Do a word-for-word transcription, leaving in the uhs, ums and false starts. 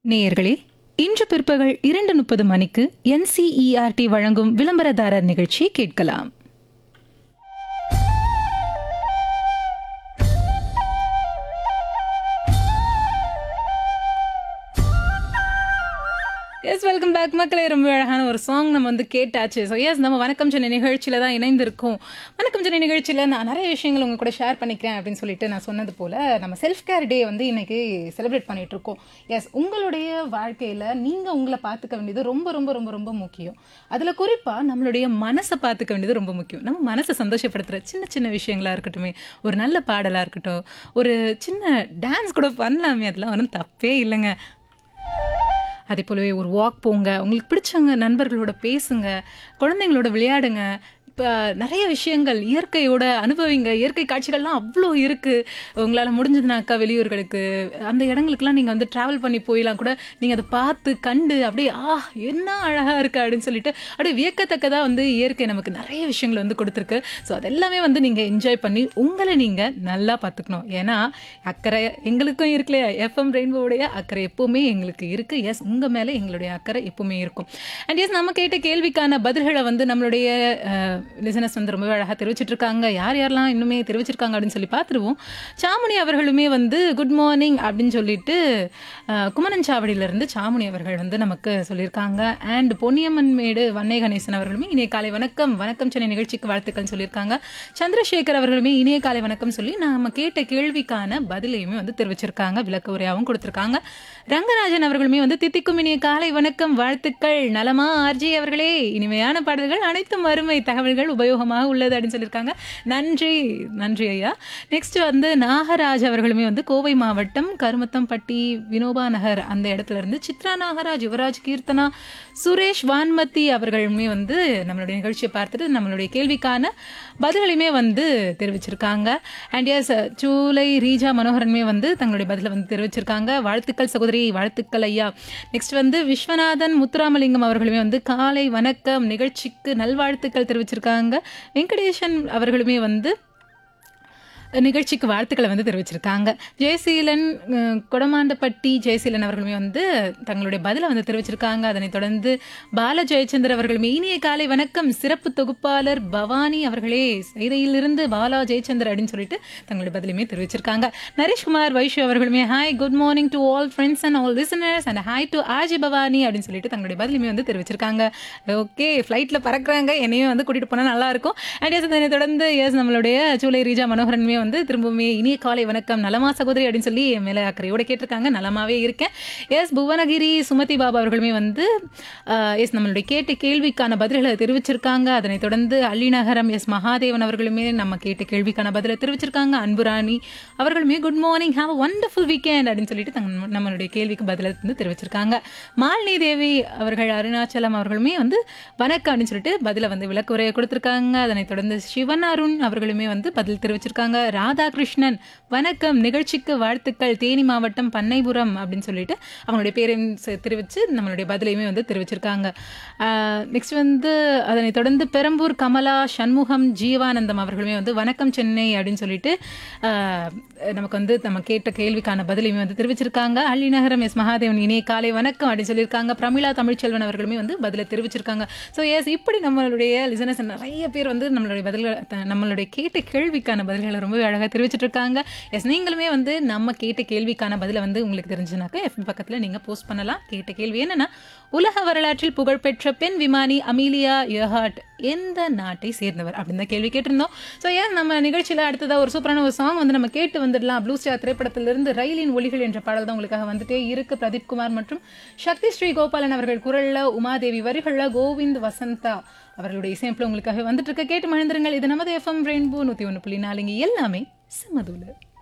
நேயர்களே, இன்று பிற்பகல் இரண்டு முப்பது மணிக்கு என்சிஇஆர்டி வழங்கும் விளம்பரதாரர் நிகழ்ச்சி கேட்கலாம். எஸ் வெல்கம் பேக் மக்களே. ரொம்ப அழகான ஒரு சாங் நம்ம வந்து கேட்டாச்சு. ஸோ எஸ் நம்ம வணக்கம் சென்னை நிகழ்ச்சியில் தான் இணைந்திருக்கோம். வணக்கம் சென்னை நிகழ்ச்சியில் நான் நிறைய விஷயங்கள் உங்கள் கூட ஷேர் பண்ணிக்கிறேன் அப்படின்னு சொல்லிட்டு நான் சொன்னது போல் நம்ம செல்ஃப் கேர் டே வந்து இன்றைக்கி செலிப்ரேட் பண்ணிகிட்டு இருக்கோம். எஸ் உங்களுடைய வாழ்க்கையில் நீங்கள் உங்களை பார்த்துக்க வேண்டியது ரொம்ப ரொம்ப ரொம்ப ரொம்ப முக்கியம். அதில் குறிப்பாக நம்மளுடைய மனசை பார்த்துக்க வேண்டியது ரொம்ப முக்கியம். நம்ம மனசை சந்தோஷப்படுத்துகிற சின்ன சின்ன விஷயங்களாக இருக்கட்டும், ஒரு நல்ல பாடலாக இருக்கட்டும், ஒரு சின்ன டான்ஸ் கூட பண்ணலாமே, அதெல்லாம் ஒன்றும் தப்பே இல்லைங்க. அதே போலவே ஒரு வாக் போங்க, உங்களுக்கு பிடிச்சவங்க நண்பர்களோட பேசுங்க, குழந்தைங்களோட விளையாடுங்க. இப்போ நிறைய விஷயங்கள் இயற்கையோட அனுபவிங்க. இயற்கை காட்சிகள்லாம் அவ்வளோ இருக்குது. உங்களால் முடிஞ்சதுனாக்கா வெளியூர்களுக்கு அந்த இடங்களுக்குலாம் நீங்கள் வந்து ட்ராவல் பண்ணி போயெல்லாம் கூட நீங்கள் அதை பார்த்து கண்டு அப்படியே ஆ என்ன அழகாக இருக்குது அப்படின்னு சொல்லிட்டு அப்படியே வியக்கத்தக்கதாக வந்து இயற்கை நமக்கு நிறைய விஷயங்கள் வந்து கொடுத்துருக்கு. ஸோ அதெல்லாமே வந்து நீங்கள் என்ஜாய் பண்ணி உங்களை நீங்கள் நல்லா பார்த்துக்கணும். ஏன்னா அக்கறை எங்களுக்கும் இருக்குல்லையா, எஃப்எம் ரெயின்போவுடைய அக்கறை எப்போவுமே எங்களுக்கு இருக்குது. எஸ் உங்கள் மேலே எங்களுடைய அக்கறை எப்போவுமே இருக்கும். அண்ட் எஸ் நம்ம கேட்ட கேள்விக்கான பதில்களை வந்து நம்மளுடைய லிசனர்ஸ் வந்து ரொம்ப அழகாக தெரிவிச்சிட்டு இருக்காங்க. யார் யாரெல்லாம் இன்னுமே தெரிவிச்சிருக்காங்க அப்படின்னு சொல்லி பார்த்துருவோம். சாமுனி அவர்களுமே வந்து குட் மார்னிங் அப்படின்னு சொல்லிட்டு குமரன் சாவடியிலிருந்து சாமுனி அவர்கள் வந்து நமக்கு சொல்லியிருக்காங்க. அண்ட் பொன்னியம்மன் மேடு வன்னை கணேசன் அவர்களுமே இணைய காலை வணக்கம் வணக்கம் சென்னை நிகழ்ச்சிக்கு வாழ்த்துக்கள் சொல்லியிருக்காங்க. சந்திரசேகர் அவர்களுமே இணைய காலை வணக்கம் சொல்லி நம்ம கேட்ட கேள்விக்கான பதிலையுமே வந்து தெரிவிச்சிருக்காங்க. விளக்க உரையாகவும் கொடுத்துருக்காங்க. ரங்கராஜன் அவர்களுமே வந்து தித்திக்கும் இனிய காலை வணக்கம் வாழ்த்துக்கள் நலமா ஆர்ஜி அவர்களே, இனிமையான பாடல்கள் அனைத்தும் அருமை, தகவல்கள் உபயோகமாக உள்ளது அப்படின்னு சொல்லியிருக்காங்க. நன்றி நன்றி ஐயா. நெக்ஸ்ட் வந்து நாகராஜ் அவர்களுமே வந்து கோவை மாவட்டம் கருமத்தம்பட்டி வினோபா நகர் அந்த இடத்துல இருந்து சித்ரா நாகராஜ், யுவராஜ் கீர்த்தனா, சுரேஷ் வான்மதி அவர்களுமே வந்து நம்மளுடைய நிகழ்ச்சியை பார்த்துட்டு நம்மளுடைய கேள்விக்கான பதில்களையுமே வந்து தெரிவிச்சிருக்காங்க. அண்ட் எஸ் சூலை ரீஜா மனோகரனுமே வந்து தங்களுடைய பதிலை வந்து தெரிவிச்சிருக்காங்க. வாழ்த்துக்கள் சகோதரி, வாழ்த்துக்கள் ஐயா. நெக்ஸ்ட் வந்து விஸ்வநாதன் முத்துராமலிங்கம் அவர்களுமே வந்து காலை வணக்கம் நிகழ்ச்சிக்கு நல்வாழ்த்துக்கள் தெரிவிச்சிருக்காங்க. வெங்கடேசன் அவர்களுமே வந்து நிகழ்ச்சிக்கு வாழ்த்துக்களை வந்து தெரிவிச்சிருக்காங்க. ஜெயசீலன் கொடமாண்டப்பட்டி ஜெயசீலன் அவர்களுமே வந்து தங்களுடைய பதிலை வந்து தெரிவிச்சிருக்காங்க. அதனைத் தொடர்ந்து பால ஜெயச்சந்திர அவர்களுமே இனிய காலை வணக்கம் சிறப்பு தொகுப்பாளர் பவானி அவர்களே செய்தியிலிருந்து பாலா ஜெயச்சந்திர அப்படின்னு சொல்லிட்டு தங்களுடைய பதிலுமே தெரிவிச்சிருக்காங்க. Naresh Kumar Vaishu அவர்களுமே hi good morning to all friends and all listeners and hi to ஆஜி பவானி அப்படின்னு சொல்லிட்டு தங்களுடைய பதிலுமே வந்து தெரிவிச்சிருக்காங்க. ஓகே, ஃப்ளைட்டில் பறக்கிறாங்க, என்னையும் வந்து கூட்டிகிட்டு போனால் நல்லாயிருக்கும். அண்ட் எஸ் அதனை தொடர்ந்து எஸ் நம்மளுடைய சூலை ரீஜா மனோகரனுமே வந்து திரும்பவுமே இனிய காலை வணக்கம் நலமா சகோதரி அப்படின்னு சொல்லி மேலே அக்கறையோட கேட்டிருக்காங்க. நலமாவே இருக்கேன். எஸ் புவனகிரி சுமதி பாபா அவர்களுமே வந்து எஸ் நம்மளுடைய கேட்ட கேள்விக்கான பதில்களை தெரிவிச்சிருக்காங்க. அதனைத் தொடர்ந்து அள்ளிநகரம் எஸ் மகாதேவன் அவர்களுமே நம்ம கேட்ட கேள்விக்கான பதிலை தெரிவிச்சிருக்காங்க. Anburani அவர்களுமே good morning have a wonderful weekend அப்படின்னு சொல்லிட்டு தங்க நம்மளுடைய கேள்விக்கு பதிலை வந்து தெரிவிச்சிருக்காங்க. மாலினி தேவி அவர்கள் அருணாச்சலம் அவர்களுமே வந்து வணக்கம் அப்படின்னு சொல்லிட்டு பதிலை வந்து விளக்குறையை கொடுத்துருக்காங்க. அதனைத் தொடர்ந்து சிவன் அருண் அவர்களுமே வந்து பதில் தெரிவிச்சிருக்காங்க. ராதாகிருஷ்ணன் வணக்கம் நிகழ்ச்சிக்கு வாழ்த்துக்கள் தேனி மாவட்டம் பண்ணைபுரம் அப்படின்னு சொல்லிட்டு அவங்களுடைய பேரையும் தெரிவித்து நம்மளுடைய பதிலையுமே வந்து தெரிவிச்சிருக்காங்க. நெக்ஸ்ட் வந்து அதனைத் தொடர்ந்து பெரம்பூர் கமலா சண்முகம் ஜீவானந்தம் அவர்களுமே வந்து வணக்கம் சென்னை அப்படின்னு சொல்லிட்டு நமக்கு வந்து நம்ம கேட்ட கேள்விக்கான பதிலையுமே வந்து தெரிவிச்சிருக்காங்க. அள்ளிநகரம் எஸ் மகாதேவன் இணைய காலை வணக்கம் அப்படின்னு சொல்லியிருக்காங்க. பிரமிளா தமிழ்ச்செல்வன் அவர்களுமே வந்து பதிலை தெரிவிச்சிருக்காங்க. ஸோ எஸ் இப்படி நம்மளுடைய லிசனர்ஸ் நிறைய பேர் வந்து நம்மளுடைய பதில்கள் நம்மளுடைய கேட்ட கேள்விக்கான பதில்களை ரொம்ப அழகாக தெரிவிச்சிட்டு இருக்காங்க. எஸ் நீங்களுமே வந்து நம்ம கேட்ட கேள்விக்கான பதிலை வந்து உங்களுக்கு தெரிஞ்சுனாக்கா எஃபி பக்கத்தில் நீங்கள் போஸ்ட் பண்ணலாம். கேட்ட கேள்வி என்னன்னா, உலக வரலாற்றில் புகழ்பெற்ற பெண் விமானி அமீலியா எஹார்ட் எந்த நாட்டை சேர்ந்தவர் அப்படின்னு தான் கேள்வி கேட்டிருந்தோம். ஸோ ஏன் நம்ம நிகழ்ச்சியில் அடுத்ததாக ஒரு சூப்பரான ஒரு சாங் வந்து நம்ம கேட்டு வந்துடலாம். ப்ளூ ஸ்டார் திரைப்படத்திலிருந்து ரயிலின் ஒலிகள் என்ற பாடல் தான் உங்களுக்காக வந்துட்டே இருக்கு. பிரதீப் குமார் மற்றும் சக்தி ஸ்ரீ கோபாலன் அவர்கள் குரல்ல, உமாதேவி வரிகள்ல, கோவிந்த் வசந்தா அவர்களுடைய இசையமைப்பில் உங்களுக்காக வந்துட்டு இருக்க கேட்டு மகிழ்ந்திருங்கள். இது நமது எஃப்எம் ரெயின்போ நூற்றி ஒன்று புள்ளி நாலுங்க எல்லாமே சமதூல.